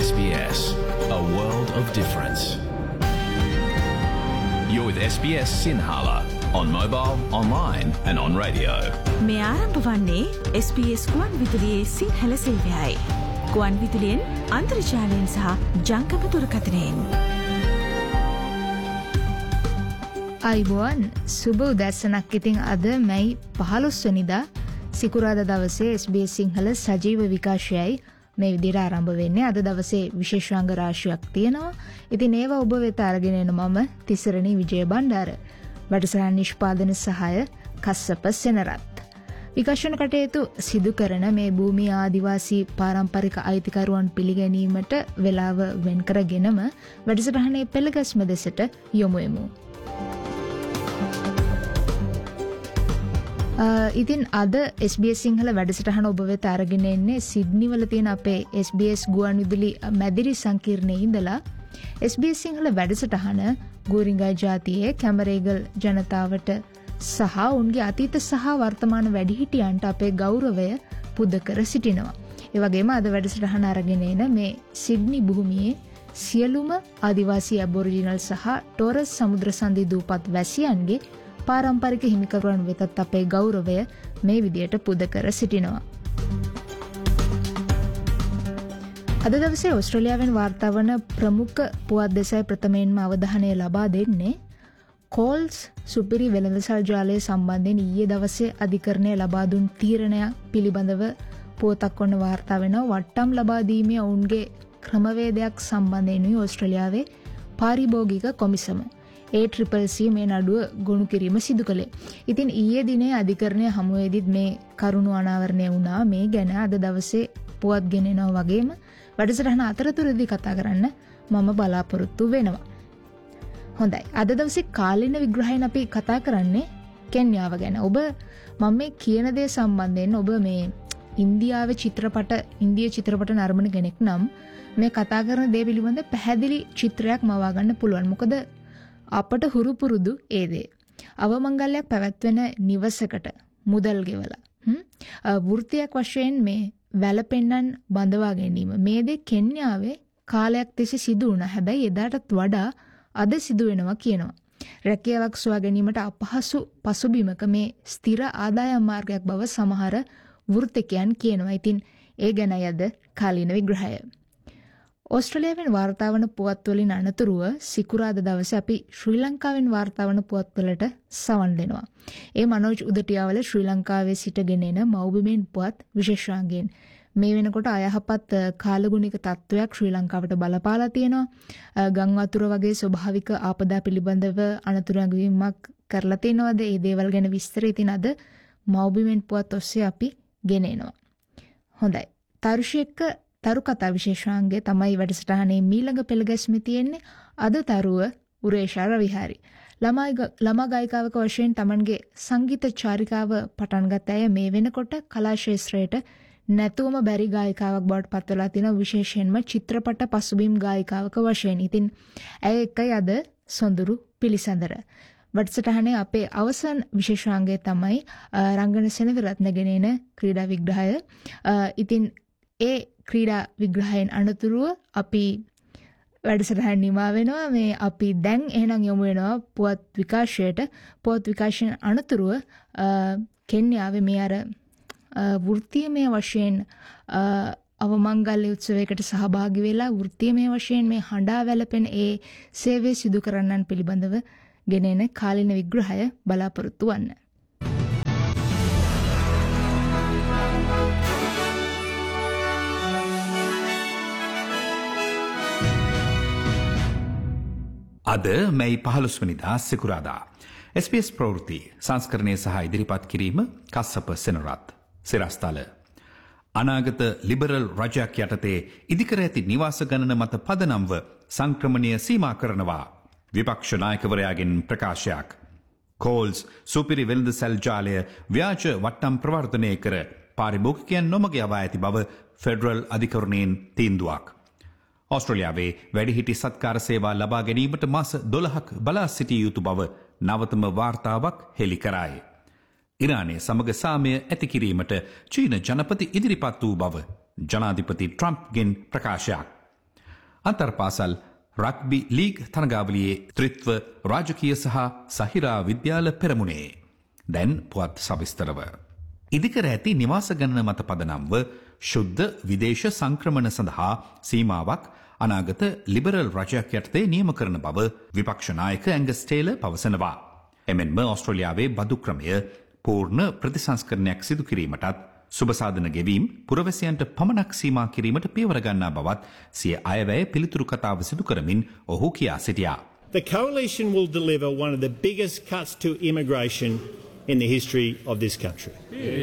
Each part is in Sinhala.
SBS, a world of difference. You're with SBS Sinhala on mobile, online and on radio. මේ ආරම්භ වන්නේ SBS ගුවන් විදුලියේ සිංහල සේවයයි. ගුවන් විදුලියෙන් අන්තර්ජාලයෙන් සහ ජංගම දුරකථනයෙන්. අයිබෝන් සුබ උදැසනක්. ඉතින් අද මැයි 15 වෙනිදා සිකුරාදා දවසේ SBS සිංහල සජීව විකාශයයි මේ විදිහට ආරම්භ වෙන්නේ. අද දවසේ විශේෂාංග රාශියක් තියෙනවා. ඉතින් ඒවා ඔබ වෙත අරගෙන එන මම තිසරණී විජය බණ්ඩාර. වැඩසටහන් නිෂ්පාදන සහාය කස්සප සෙනරත්. විකාශන කටයුතු සිදු කරන මේ භූමියේ ආදිවාසී පාරම්පරික අයිතිකරුවන් පිළිගැනීමට වේලාව වෙන් කරගෙනම වැඩසටහනේ පෙළගස්ම දෙසට යොමු වෙමු. ඉතින් අද SBS සිංහල වැඩසටහන ඔබ වෙත අරගෙන එන්නේ සිඩ්නි වල තියෙන අපේ SBS ගුවන් විදුලි මැදිරි සංකීර්ණයේ ඉඳලා. SBS සිංහල වැඩසටහන ගෝරිංගා ජාතියේ කැමරේගල් ජනතාවට සහ උන්ගේ අතීත සහ වර්තමාන වැඩිහිටියන්ට අපේ ගෞරවය පුද කර සිටිනවා. ඒ වගේම අද වැඩසටහන අරගෙන එන මේ සිඩ්නි භූමියේ සියලුම ආදිවාසී ඇබෝරිජිනල් සහ ටෝරස් සමුද්‍ර සන්ධි දූපත් වැසියන්ගේ පාරම්පරික හිමිකරුවන් වෙතත් අපේ ගෞරවය මේ විදියට පුද කර සිටිනවා. අද දවසේ ඕස්ට්‍රේලියාවෙන් වාර්තා වන ප්‍රමුඛ පුවත් දෙසයි ප්‍රථමයෙන්ම අවධානය ලබා දෙන්නේ කෝල්ස් සුපිරි වෙළඳසල් ජාලය සම්බන්ධයෙන් ඊයේ දවසේ අධිකරණය ලබා දුන් තීරණය පිළිබඳව පුවතක් වන වාර්තා වෙනවා. වට්ටම් ලබා දීමේ ඔවුන්ගේ ක්‍රමවේදයක් සම්බන්ධයෙන් ඕස්ට්‍රේලියාවේ පාරිභෝගික කොමිසම ACCC මේ නඩුව ගොනු කිරීම සිදු කළේ. ඉතින් ඊයේ දිනේ අධිකරණය හමුවේදීත් මේ කරුණු අනාවරණය වුණා. මේ ගැන අද දවසේ පුවත් ගෙනෙනවා වගේම වැඩසටහන අතරතුරදී කතා කරන්න මම බලාපොරොත්තු වෙනවා. හොඳයි. අද දවසේ කාලින විග්‍රහයෙන් අපි කතා කරන්නේ කෙන්යාව ගැන. ඔබ මම මේ කියන දේ සම්බන්ධයෙන් ඔබ මේ ඉන්දියාවේ ඉන්දිය චිත්‍රපට නරඹන කෙනෙක් නම් මේ කතා කරන දේ පිළිබඳ පැහැදිලි චිත්‍රයක් මවා ගන්න පුළුවන්. මොකද අපට හුරු පුරුදු ඒ දේ. අවමංගල්‍යයක් පැවැත්වෙන නිවසකට මුදල් ගෙවලා වෘත්තියක් වශයෙන් මේ වැලපෙන්නන් බඳවා ගැනීම. මේ දේ කෙන්යාවේ කාලයක් තිස්සේ සිදු වුණා. හැබැයි එදාටත් වඩා අද සිදු වෙනවා කියනවා. රැකියාවක් සොයා ගැනීමට අපහසු පසුබිමක මේ ස්ථිර ආදායම් මාර්ගයක් බව සමහර වෘත්තිකයන් කියනවා. ඉතින් ඒ ගැනයි අද කාලින විග්‍රහය. ඕස්ට්‍රේලියාවෙන් වාර්තා වන පුවත්වලින් අනතුරුව සිකුරාදා දවසේ අපි ශ්‍රී ලංකාවෙන් වාර්තා වන පුවත්වලට සවන් දෙනවා. ඒ මනෝජ් උදටියාවල ශ්‍රී ලංකාවේ සිටගෙන එන මව්බිමෙන් පුවත් විශේෂාංගයෙන් මේ වෙනකොට අයහපත් කාලගුණික තත්ත්වයක් ශ්‍රී ලංකාවට බලපාලා තියෙනවා. ගම් වතුර වගේ ස්වභාවික ආපදා පිළිබඳව අනතුරුවීමක් කරලා තියෙනවාද? ඒ දේවල් ගැන විස්තර ඉතින් අද මව්බිමෙන් පුවත් ඔස්සේ අපි ගෙන එනවා. හොඳයි. තරු කතා විශේෂාංගය තමයි වැඩසටහනේ මීළඟ පෙළගැස්මේ තියෙන්නේ. අද තරුව උරේෂා රවිහාරි. ළමා ගායිකාවක වශයෙන් තමන්ගේ සංගීත චාරිකාව පටන් ගත අය මේ වෙනකොට කලා ශාස්ත්‍රයට නැතුවම බැරි ගායිකාවක් බවට පත් වෙලා තිනවා. විශේෂයෙන්ම චිත්‍රපට පසුබිම් ගායිකාවක වශයෙන්. ඉතින් ඇය එකයි අද සොඳුරු පිළිසඳර. වැඩසටහනේ අපේ අවසන් විශේෂාංගය තමයි රංගන සෙනවිරත්න ගෙනෙන ක්‍රීඩා විග්‍රහය. ඉතින් ඒ ක්‍රීඩා විග්‍රහයෙන් අනතුරුව අපි වැඩසටහන නිමා වෙනවා. මේ අපි දැන් එහෙනම් යමු වෙනවා පුවත් විකාශයට. පුවත් විකාශයෙන් අනතුරුව කෙන්යාවේ මේ අර වෘත්තීයමය වශයෙන් අවමංගල්‍ය උත්සවයකට සහභාගී වෙලා වෘත්තීයමය වශයෙන් මේ හඬා වැළපෙන ඒ සේවය සිදු කරන්නන් පිළිබඳව ගෙනෙන කාලින විග්‍රහය බලාපොරොත්තු වන්න. අද මැයි 15 වෙනිදා සිකුරාදා SBS ප්‍රවෘත්ති සංස්කරණය සහ ඉදිරිපත් කිරීම කස්සප සෙනරත්. සිරස්තල අනාගත ලිබරල් රජයක් යටතේ ඉදිකර ඇති නිවාස ගණන මත පදනම්ව සංක්‍රමණය සීමා කරනවා. විපක්ෂ නායකවරයාගෙන් ප්‍රකාශයක්. කෝල්ස් සුපිරි වෙළඳසැල් ජාලය ව්‍යාජ වට්ටම් ප්‍රවර්ධනය කර පාරිභෝගිකයන් නොමග යවා ඇති බව ෆෙඩරල් අධිකරණයෙන් තීන්දුවක්. ඔස්ට්‍රේලියාවේ වැඩිහිටි සත්කාර සේවා ලබා ගැනීමට මාස 12ක් බලා සිටිය යුතු බව නවතම වාර්තාවක් හෙළි කරයි. ඉරානය සමග සාමය ඇති කිරීමට චීන ජනපති ඉදිරිපත් වූ බව ජනාධිපති ට්‍රම්ප්ගෙන් ප්‍රකාශයක්. අන්තර්පාසල් රග්බි ලීග් තරගාවලියේ ත්‍රිත්ව රාජකීය සහ සහිරා විද්‍යාල පෙරමුණේ. දැන් පුවත් සවිස්තරව. ඉදිකර ඇති නිවාස ගණන මත පදනම්ව ශුද්ධ විදේශ සංක්‍රමණ සඳහා සීමාවක් අනාගත ලිබරල් රජයක් යටතේ නියම කරන බව විපක්ෂ නායක ඇංගස් ටේලර් පවසනවා. එමෙන්ම ඕස්ට්‍රේලියාවේ බදු ක්‍රමය පූර්ණ ප්‍රතිසංස්කරණයක් සිදු කිරීමටත් සුබසාධන ගෙවීම් පුරවැසියන්ට පමණක් සීමා කිරීමට පියවර ගන්නා බවත් සිය අයවැය පිළිතුරු කතාව සිදු කරමින් ඔහු කියා සිටියා. The coalition will deliver one of the biggest cuts to immigration in the history of this country.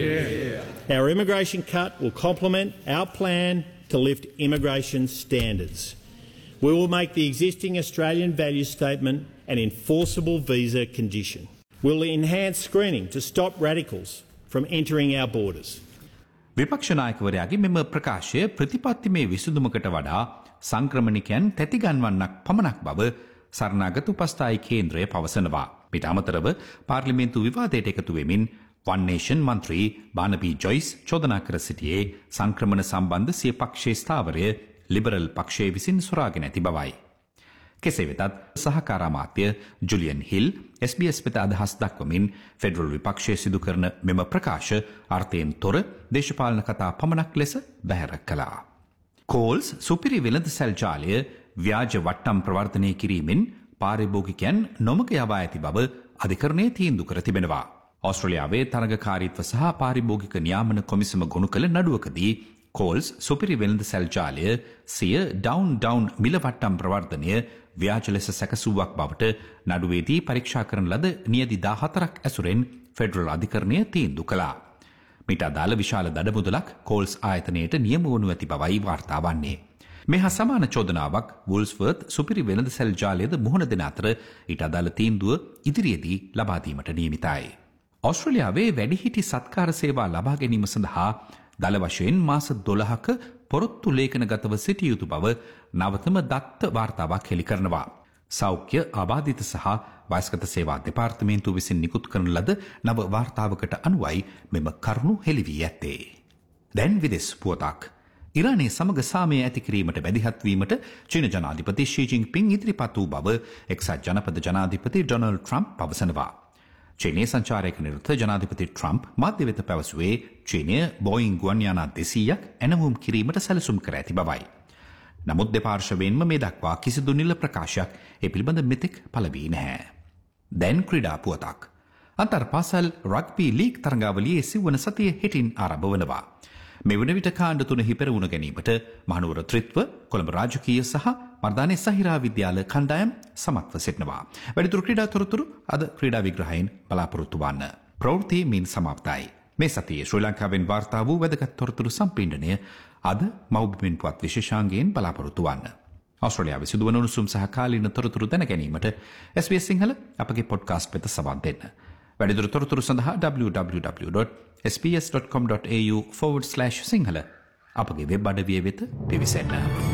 Yeah. Our immigration cut will complement our plan to lift immigration standards. We will make the existing Australian value statement an enforceable visa condition. We will enhance screening to stop radicals from entering our borders. විපක්ෂ නායකවරයාගේ මෙම ප්‍රකාශය ප්‍රතිපත්තිමය විසඳුමකට වඩා සංක්‍රමණිකයන් තැතිගන්වන්නක් පමණක් බව සරණාගත උපස්ථායී කේන්ද්‍රය පවසනවා. පිට අමතරව පාර්ලිමේන්තු විවාදයට එකතු වෙමින් වන් නේෂන් මන්ත්‍රී බානබී ජොයිස් චෝදනා කර සිටියේ සංක්‍රමණ සම්බන්ධ සිය පක්ෂයේ ස්ථාවරය ලිබරල් පක්ෂයේ විසින් සොරාගෙන ඇති බවයි. කෙසේ වෙතත් සහකාර අමාත්‍ය ජුලියන් හිල් SBS වෙත අදහස් දක්වමින් ෆෙඩරල් විපක්ෂය සිදු කරන මෙම ප්‍රකාශ අර්ථයෙන් තොර දේශපාලන කතා පමණක් ලෙස බැහැර කළා. කෝල්ස් සුපිරි වෙළඳ සැල් ජාලය ව්‍යාජ වට්ටම් ප්‍රවර්ධනය කිරීමෙන් පාරිභෝගිකයන් නොමග යවා ඇති බව අධිකරණය තීන්දුව කර තිබෙනවා. ඕස්ට්‍රේලියාවේ තරගකාරීත්ව සහ පාරිභෝගික නියාමන කොමිසම ගොනු කළ නඩුවකදී කෝල්ස් සුපිරි වෙළඳ සැල් ජාලය සිය ඩවුන් මිල වට්ටම් ප්‍රවර්ධනය ව්‍යාජ ලෙස සැකසුවක් බවට නඩුවේදී පරීක්ෂා කරන ලද නියදි 14ක් ඇසුරෙන් ෆෙඩරල් අධිකරණය තීන්දුව කළා. මිට අදාළ විශාල දඩමුදලක් කෝල්ස් ආයතනයට නියම වනු ඇති බවයි වාර්තා වන්නේ. මේ හා සමාන චෝදනාවක් වුල්ස්වර්ත් සුපිරි වෙළඳ සැල් ජාලයද මුහුණ දෙන අතර ඊට අදාළ තීන්දුව ඉදිරියේදී ලබා දීමට නියමිතයි. ඕස්ට්‍රේලියාවේ වැඩිහිටි සත්කාර සේවා ලබා ගැනීම සඳහා දල වශයෙන් මාස 12ක පොරොත්තු ලේඛනගතව සිටිය යුතු බව නවතම දත්ත වාර්තාවක් හෙළි කරනවා. සෞඛ්‍ය ආබාධිත සහ වයස්ගත සේවා දෙපාර්තමේන්තුව විසින් නිකුත් කරන ලද නව වාර්තාවකට අනුවයි මෙම කරුණු හෙළි වී ඇත්තේ. දැන් විදෙස් පුවතක්. ඉරානයේ සමග සාමය ඇති කිරීමට බැදිහත් වීමට චීන ජනාධිපති ෂී ජින්පින් ඉදිරිපත් වූ බව එක්සත් ජනපද ජනාධිපති ඩොනල්ඩ් ට්‍රම්ප් පවසනවා. චීනයේ සංචාරයක නිරත ජනාධිපති ට්‍රම්ප් මාධ්‍ය වෙත පැවසුවේ චීනය බෝයිං ගුවන් යානා 200ක් ඇනවුම් කිරීමට සැලසුම් කර ඇති බවයි. නමුත් දෙපාර්ශවයෙන්ම මේ දක්වා කිසිදු නිල ප්‍රකාශයක් ඒ පිළිබඳ මෙතෙක් පළ වී නැහැ. දැන් ක්‍රීඩා පුවතක්. අන්තර්පාසල් රග්බි ලීග් තරගාවලියේ සිව්වන සතිය හෙටින් ආරම්භ වනවා. මේ වන විට කාණ්ඩ තුනෙහි පෙරමුණ ගැනීමට මහනුවර ත්‍රිත්ව කොළඹ රාජකීය සහ මර්දානේ සහිරා විද්‍යාල කණ්ඩායම් සමත්ව සිටිනවා. වැඩිදුර ක්‍රීඩා තොරතුරු අද ක්‍රීඩා විග්‍රහයෙන් බලාපොරොත්තු වන්න. ප්‍රවෘත්ති මින් සමාප්තයි. මේ සතියේ ශ්‍රී ලංකාවෙන් වාර්තා වූ වැදගත් තොරතුරු සම්පීඩනය අද මව්බිමින් පුවත් විශේෂාංගයෙන් බලාපොරොත්තු වන්න. ඕස්ට්‍රේලියාවේ සිදුවන උණුසුම් සහ කාලීන තොරතුරු දැන ගැනීමට SBS සිංහල අපගේ පොඩ්කාස්ට් වෙත සවන් දෙන්න. වැඩිදුර තොරතුරු සඳහා www.sbs.com.au/සිංහල අපගේ වෙබ් අඩවිය වෙත පිවිසෙන්න.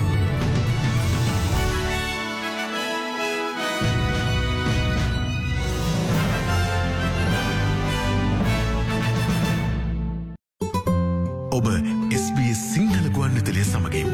ඔබ SBS සිංහල ගුවන්විදුලිය සමගින්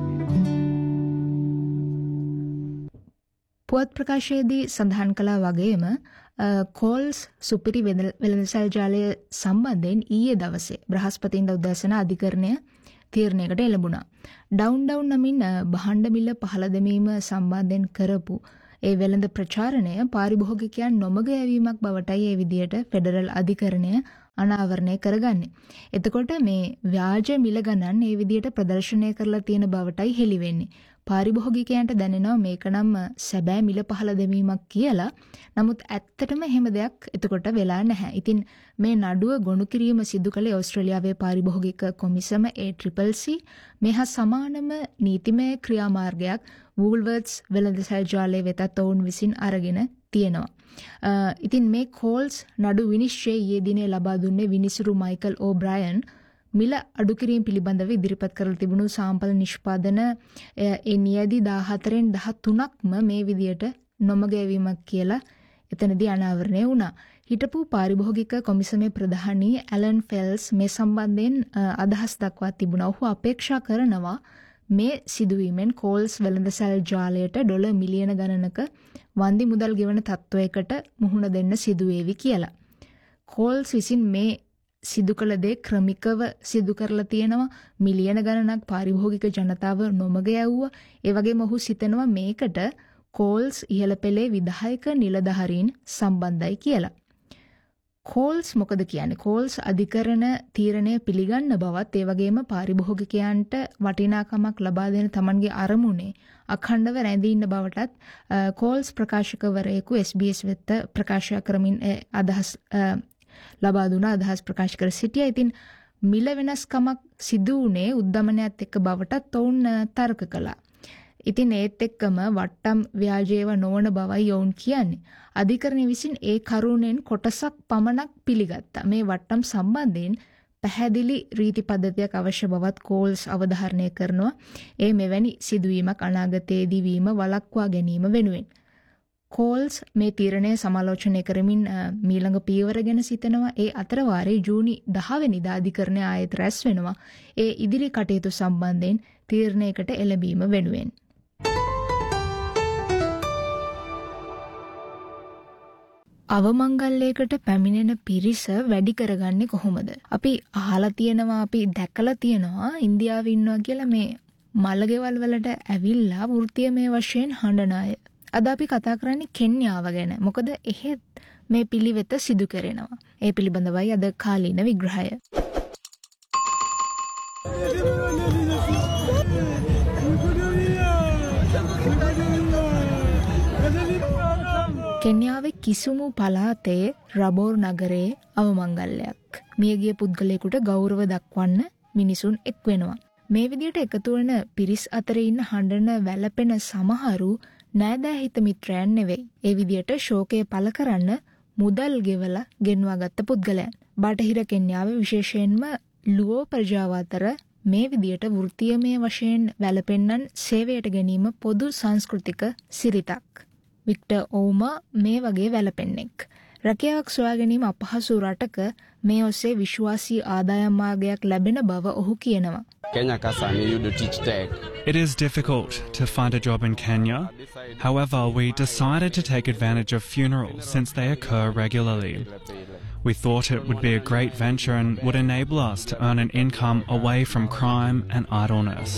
පුවත් ප්‍රකාශයේදී සඳහන් කළා වගේම කෝල්ස් සුපිරි වෙළඳසැල් ජාලය සම්බන්ධයෙන් ඊයේ දවසේ බ්‍රහස්පතින්දා උදෑසන අධිකරණය තීරණයකට එළඹුණා. ඩවුන් නමින් භාණ්ඩ මිල පහළ දැමීම සම්බන්ධයෙන් කරපු ඒ වෙළඳ ප්‍රචාරණය පාරිභෝගිකයන් නොමග යැවීමක් බවටයි ඒ විදියට ෆෙඩරල් අධිකරණය අනාවරණය කරගන්නේ. එතකොට මේ ව්‍යාජ මිල ගණන් ඒ විදියට ප්‍රදර්ශනය කරලා තියෙන බවටයි හෙළි වෙන්නේ. පාරිභෝගිකයන්ට දැනෙනවා මේක නම් සැබෑ මිල පහළ දැමීමක් කියලා. නමුත් ඇත්තටම එහෙම දෙයක් එතකොට වෙලා නැහැ. ඉතින් මේ නඩුව ගොනු කිරීම සිදු කළේ ඕස්ට්‍රේලියාවේ පාරිභෝගික කොමිසම ACCC මේ හා සමානම නීතිමය ක්‍රියාමාර්ගයක් වූල්වර්ත්ස් වෙළඳසැල් ජාලය වෙතත් ඔවුන් විසින් අරගෙන තියෙනවා. ඉතින් මේ කෝල්ස් නඩු විනිශ්චය ඊයේ දිනේ ලබා දුන්නේ විනිසුරු මයිකල් ඕබ්‍රයන් මිල අඩු කිරීම පිළිබඳව ඉදිරිපත් කරලා තිබුණු සාම්පල නිෂ්පාදන ඒ නියැදි 14න් 13ක්ම මේ විදියට නොමග යැවීමක් කියලා එතනදී අනාවරණය වුණා. හිටපු පාරිභෝගික කොමිසමේ ප්‍රධානී ඇලන් ෆෙල්ස් මේ සම්බන්ධයෙන් අදහස් දක්වා තිබුණා. ඔහු අපේක්ෂා කරනවා මේ සිදුවීමෙන් කෝල්ස් වෙළඳසැල් ජාලයට ඩොලර් මිලියන ගණනක වන්දි මුදල් ගෙවන තත්ත්වයකට මුහුණ දෙන්න සිදුවේවි කියලා. කෝල්ස් විසින් මේ සිදු කළ දේ ක්‍රමිකව සිදු කරලා තියෙනවා. මිලියන ගණනක් පාරිභෝගික ජනතාව නොමග යවුවා. ඒ වගේම ඔහු සිතනවා මේකට කෝල්ස් ඉහළ පෙළේ විධායක නිලධාරීන් සම්බන්ධයි කියලා. කෝල්ස් මොකද කියන්නේ? කෝල්ස් අධිකරණ තීරණය පිළිගන්න බවත් ඒ වගේම පාරිභෝගිකයන්ට වටිනාකමක් ලබා දෙන තමන්ගේ අරමුණේ අඛණ්ඩව රැඳී ඉන්න බවටත් කෝල්ස් ප්‍රකාශකවරයෙකු SBS වෙත ප්‍රකාශ කරමින් අදහස් ලබා දුන අදහස් ප්‍රකාශ කර සිටියා. ඉතින් මිල වෙනස්කමක් සිදු වුණේ උද්දමනයත් එක්ක බවටත් ඔවුන් තර්ක කළා. ඉතින් ඒත් එක්කම වට්ටම් ව්‍යාජේව නොවන බවයි ඔවුන් කියන්නේ. අධිකරණය විසින් ඒ කරුණෙන් කොටසක් පමණක් පිළිගත්තා. මේ වට්ටම් සම්බන්ධයෙන් පැහැදිලි රීති පද්ධතියක් අවශ්‍ය බවත් කෝල්ස් අවධාරණය කරනවා. ඒ මෙවැනි සිදුවීමක් අනාගතයේදී වීම වළක්වා ගැනීම වෙනුවෙන්. කෝල්ස් මේ තීරණය සමාලෝචනය කරමින් මීළඟ පියවර ගැන සිතනවා. ඒ අතර වාරේ ජූනි 10 වෙනිදා අධිකරණය ආයෙත් රැස් වෙනවා. ඒ ඉදිරි කටයුතු සම්බන්ධයෙන් තීරණයකට එළඹීම වෙනුවෙන්. අවමංගල්‍යයකට පැමිණෙන පිරිස වැඩි කරගන්නේ කොහොමද? අපි අහලා තියෙනවා, අපි දැකලා තියෙනවා ඉන්දියාවේ ඉන්නවා කියලා මේ මල්ගෙවල් වලට ඇවිල්ලා වෘත්තීයමය වශයෙන් හඬන අය. අද අපි කතා කරන්නේ කෙන්යාව ගැන. මොකද එහෙත් මේ පිළිවෙත සිදු කරනවා. ඒ පිළිබඳවයි අද කාලීන විග්‍රහය. කෙන්යාවේ කිසුමු පළාතේ රබෝර් නගරයේ අවමංගල්‍යයක්. මියගිය පුද්ගලයෙකුට ගෞරව දක්වන්න මිනිසුන් එක් වෙනවා. මේ විදිහට එකතු වෙන පිරිස් අතරේ ඉන්න හඬන වැළපෙන සමහරු නෑදෑ හිත මිත්‍රයන් නෙවෙයි. ඒ විදිහට ශෝකය පළ කරන්න මුදල් ගෙවලා ගෙන්වාගත්ත පුද්ගලයන්. බටහිර කෙන්යාවේ විශේෂයෙන්ම ලුවෝ ප්‍රජාව අතර මේ විදිහට වෘත්තීයමය වශයෙන් වැළපෙන්නන් සේවයට ගැනීම පොදු සංස්කෘතික සිරිතක්. වික්ටර් ඕමා මේ වගේ වැළපෙන්නෙක්. රැකියාවක් සොයා ගැනීම අපහසු රටක මේ ඔස්සේ විශ්වාසී ආදායම් මාර්ගයක් ලැබෙන බව ඔහු කියනවා. It is difficult to find a job in Kenya. However, we decided to take advantage of funerals since they occur regularly. We thought it would be a great venture and would enable us to earn an income away from crime and idleness.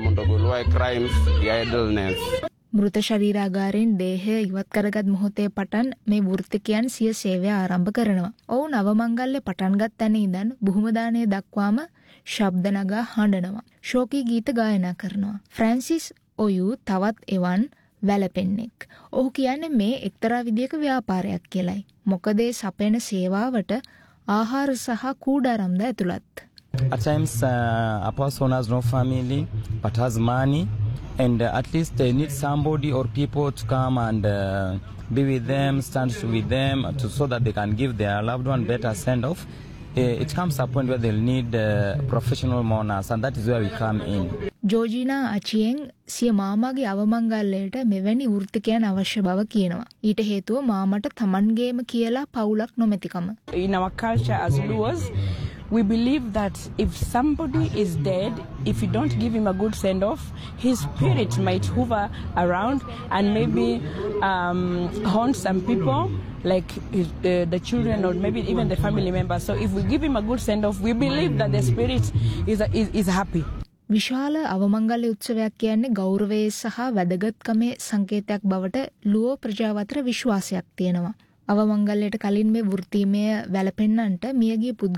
මෘත ශරීරාගාරයෙන් දේහය ඉවත් කරගත් මොහොතේ පටන් මේ වෘත්තිකයන් සිය සේවය ආරම්භ කරනවා. ඔවුන් අවමංගල්‍ය පටන්ගත් තැන ඉඳන් බුහුමදානය දක්වාම ශබ්ද නගා හඬනවා. ශෝකී ගීත ගායනා කරනවා. ෆ්‍රැන්සිස් ඔයු තවත් එවන් වැළපෙන්නෙක්. ඔහු කියන්නේ මේ එක්තරා විදියක ව්‍යාපාරයක් කියලයි. මොකද ඒ සපයන සේවාවට ආහාර සහ කූඩාරම්ද ඇතුළත්. At times a person has no family but has money. And at least they need somebody or people to come and be with them, stand with them, so that they can give their loved one better send off. It comes a point where they'll need professional mourners, and that is where we come in. ජෝජිනා අචියෙන් සිය මාමාගේ අවමංගල්‍යයට මෙවැනි වෘත්තිකයන් අවශ්‍ය බව කියනවා. ඊට හේතුව මාමට තමන්ගේම කියලා පවුලක් නොමැතිකම. In our culture as Luos, we believe that if somebody is dead, if you don't give him a good send-off, his spirit might hover around and maybe haunt some people, like the children or maybe even the family members. So if we give him a good send-off, we believe that the spirit is happy. විශාල අවමංගල්‍ය උත්සවයක් කියන්නේ ගෞරවයේ සහ වැදගත්කමේ සංකේතයක් බවට ලුවෝ ප්‍රජාව අතර විශ්වාසයක් තියෙනවා. අවමංගල්‍යයට කලින් මේ වෘත්තීමය වැළපෙන්නන්ට මියගිය